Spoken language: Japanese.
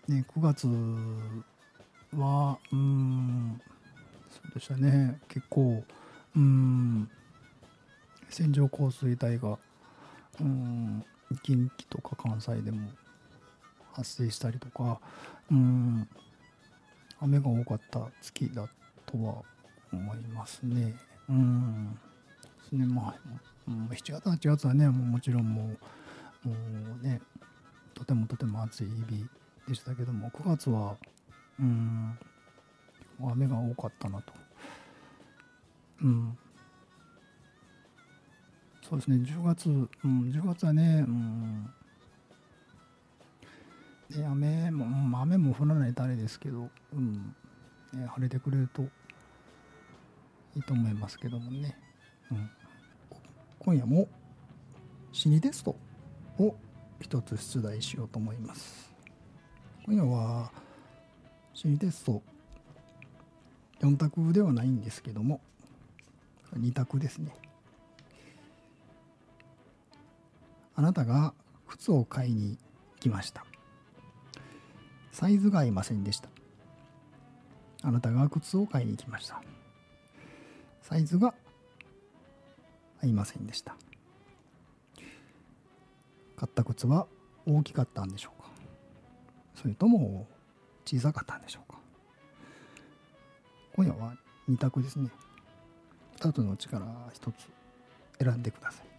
ね、9月はそうでしたね、結構線状降水帯が近畿とか関西でも発生したりとか、雨が多かった月だとは思いますね。ですね、まあ、7月、8月はね、もちろんもうね、とても暑い日々でしたけども、9月は、雨が多かったなと。そうですね、10月はね、で雨も降らないとあれですけど、ね、晴れてくれるといいと思いますけどもね。今夜も心理テストを一つ出題しようと思います。今夜は心理テスト4択ではないんですけども、2択ですね。あなたが靴を買いに来ました。サイズが合いませんでした。あなたが靴を買いに来ました。サイズが合いませんでした。買った靴は大きかったんでしょうか、それとも小さかったんでしょうか。今夜は2択ですね。2つのうちから1つ選んでください。